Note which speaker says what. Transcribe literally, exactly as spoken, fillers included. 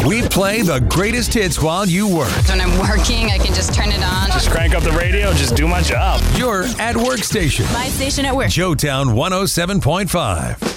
Speaker 1: We play the greatest hits while you work.
Speaker 2: When I'm working, I can just turn it on.
Speaker 3: Just crank up the radio, just do my job.
Speaker 1: You're at workstation.
Speaker 2: My station at work.
Speaker 1: Joetown one oh seven point five.